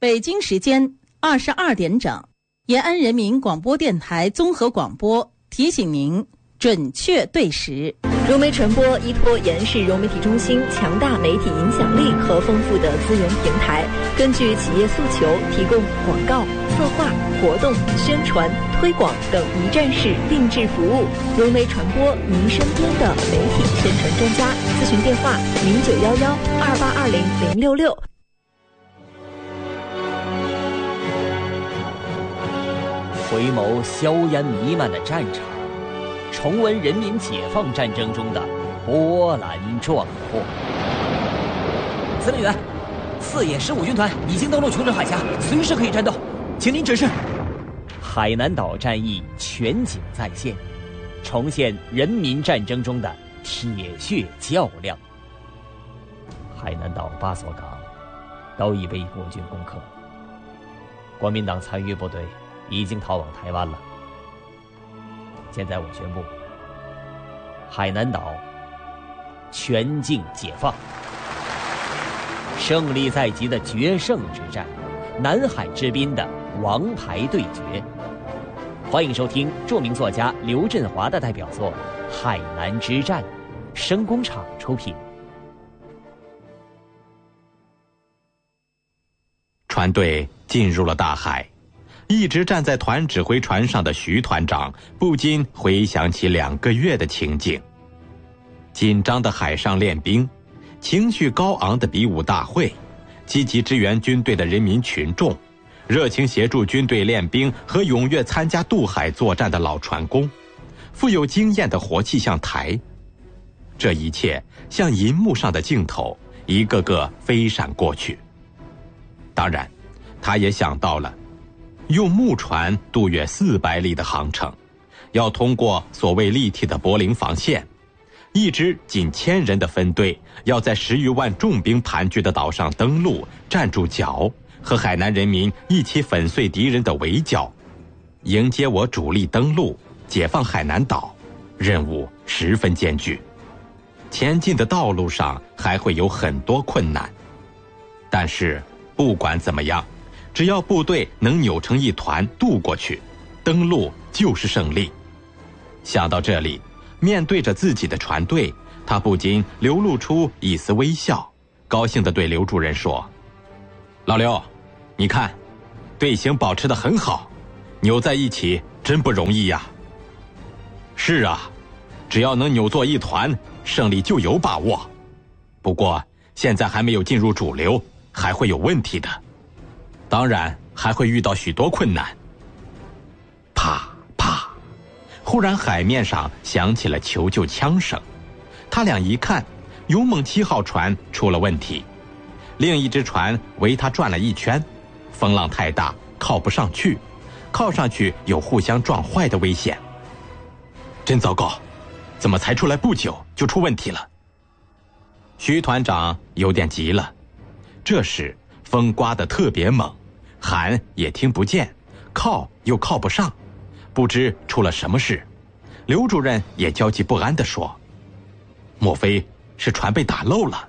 北京时间22点整，延安人民广播电台综合广播提醒您准确对时。 融媒传播依托延安市融媒体中心强大媒体影响力和丰富的资源平台，根据企业诉求提供广告、策划、活动、宣传、推广等一站式定制服务。融媒传播，您身边的媒体宣传专家。咨询电话0911282066。 回眸硝烟弥漫的战场，重温人民解放战争中的波澜壮阔。司令员，四野15军团已经登陆琼州海峡，随时可以战斗，请您指示。海南岛战役全景再现，重现人民战争中的铁血较量。海南岛8所港都已被国军攻克，国民党残余部队已经逃往台湾了。现在我宣布，海南岛全境解放，胜利在即的决胜之战，南海之滨的王牌对决。欢迎收听著名作家刘振华的代表作《海南之战》，声工厂出品。 船队进入了大海，一直站在团指挥船上的徐团长不禁回想起2个月的情景：紧张的海上练兵，情绪高昂的比武大会，积极支援军队的人民群众，热情协助军队练兵和踊跃参加渡海作战的老船工，富有经验的活气象台。这一切像银幕上的镜头，一个个飞闪过去。当然，他也想到了用木船渡越400里的航程，要通过所谓立体的柏林防线，一支仅1000人的分队要在10余万重兵盘踞的岛上登陆，站住脚，和海南人民一起粉碎敌人的围剿，迎接我主力登陆，解放海南岛。任务十分艰巨，前进的道路上还会有很多困难，但是不管怎么样，只要部队能扭成一团渡过去，登陆就是胜利。想到这里，面对着自己的船队，他不禁流露出一丝微笑，高兴地对刘主任说：老刘，你看，队形保持得很好，扭在一起真不容易呀。是啊，只要能扭作一团，胜利就有把握。不过现在还没有进入主流，还会有问题的，当然还会遇到许多困难。啪啪，忽然海面上响起了求救枪声，他俩一看，勇猛7号船出了问题，另一只船围它转了一圈，风浪太大，靠不上去，靠上去有互相撞坏的危险。真糟糕，怎么才出来不久就出问题了？徐团长有点急了。这时风刮得特别猛，喊也听不见，靠又靠不上，不知出了什么事。刘主任也焦急不安地说：莫非是船被打漏了？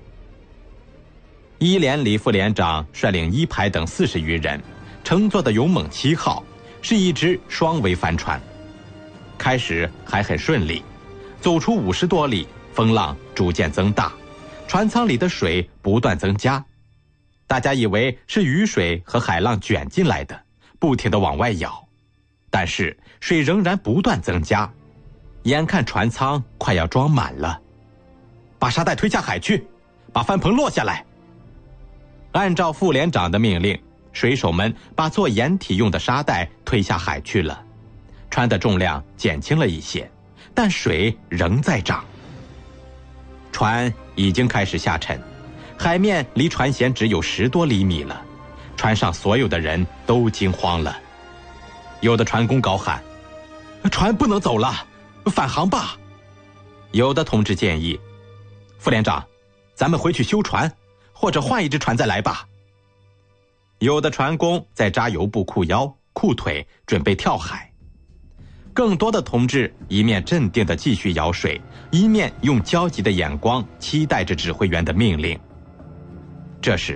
一连李副连长率领1排等40余人乘坐的勇猛7号是一只双桅帆船，开始还很顺利，走出50多里，风浪逐渐增大，船舱里的水不断增加，大家以为是雨水和海浪卷进来的，不停地往外舀，但是水仍然不断增加，眼看船舱快要装满了。把沙袋推下海去，把帆篷落下来。按照副连长的命令，水手们把做掩体用的沙袋推下海去了，船的重量减轻了一些，但水仍在涨。船已经开始下沉，海面离船舷只有10多厘米了，船上所有的人都惊慌了。有的船工高喊：船不能走了，返航吧。有的同志建议：副连长，咱们回去修船，或者换一只船再来吧。有的船工在扎油布裤腰裤腿，准备跳海。更多的同志一面镇定地继续舀水，一面用焦急的眼光期待着指挥员的命令。这时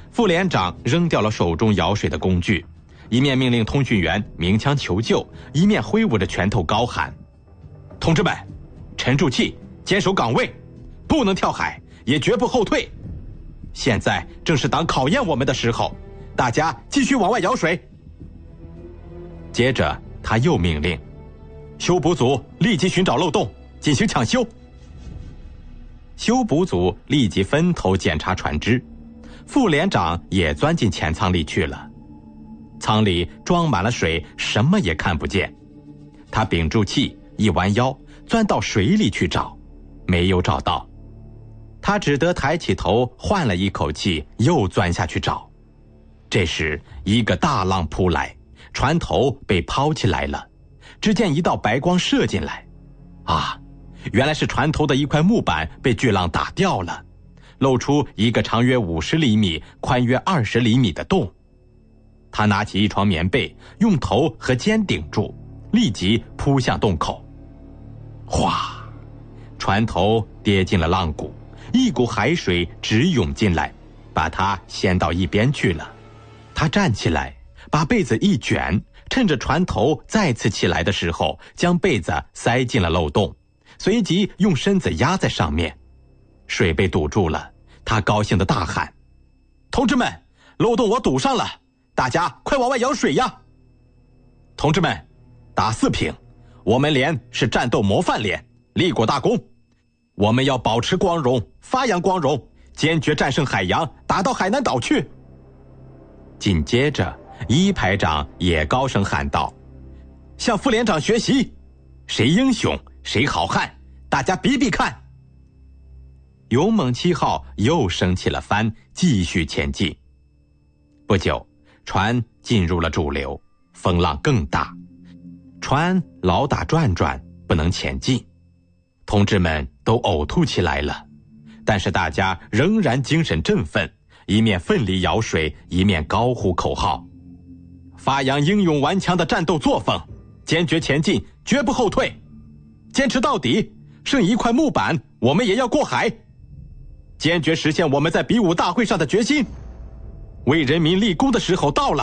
副连长扔掉了手中舀水的工具，一面命令通讯员鸣枪求救，一面挥舞着拳头高喊：同志们，沉住气，坚守岗位，不能跳海，也绝不后退。现在正是党考验我们的时候，大家继续往外舀水。接着他又命令修补组立即寻找漏洞，进行抢修。修补组立即分头检查船只，副连长也钻进前舱里去了。舱里装满了水，什么也看不见。他屏住气，一弯腰钻到水里去找，没有找到。他只得抬起头换了一口气，又钻下去找。这时一个大浪扑来，船头被抛起来了，只见一道白光射进来。啊，原来是船头的一块木板被巨浪打掉了，露出一个长约50厘米、宽约20厘米的洞。他拿起一床棉被，用头和肩顶住，立即扑向洞口。哗，船头跌进了浪谷，一股海水直涌进来，把他掀到一边去了。他站起来，把被子一卷，趁着船头再次起来的时候，将被子塞进了漏洞，随即用身子压在上面。水被堵住了，他高兴地大喊：同志们，漏洞我堵上了，大家快往外舀水呀！同志们，打4瓶，我们连是战斗模范连，立过大功。我们要保持光荣，发扬光荣，坚决战胜海洋，打到海南岛去。紧接着一排长也高声喊道：向副连长学习，谁英雄谁好汉，大家比比看。勇猛7号又升起了帆，继续前进。不久，船进入了主流，风浪更大，船老打转转，不能前进。同志们都呕吐起来了，但是大家仍然精神振奋，一面奋力舀水，一面高呼口号：发扬英勇顽强的战斗作风，坚决前进，绝不后退，坚持到底，剩一块木板，我们也要过海，坚决实现我们在比武大会上的决心，为人民立功的时候到了。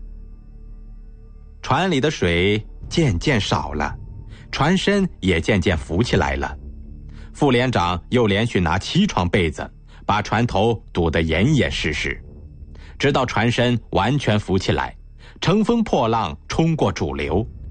船里的水渐渐少了，船身也渐渐浮起来了。副连长又连续拿7床被子，把船头堵得严严实实，直到船身完全浮起来，乘风破浪冲过主流。